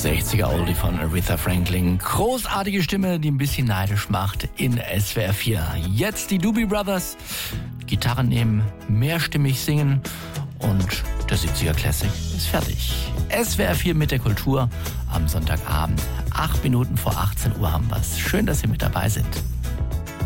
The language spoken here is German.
60er Oldie von Aretha Franklin. Großartige Stimme, die ein bisschen neidisch macht in SWR 4. Jetzt die Doobie Brothers. Gitarren nehmen, mehrstimmig singen und der 70er Classic ist fertig. SWR 4 mit der Kultur am Sonntagabend. 8 Minuten vor 18 Uhr haben wir's. Schön, dass Sie mit dabei sind.